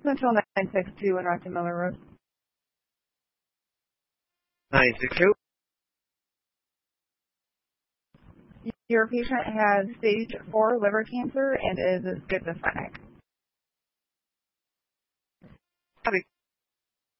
Central 962 and Rocky Miller Road. 962. Your patient has stage 4 liver cancer and is schizophrenic. Copy.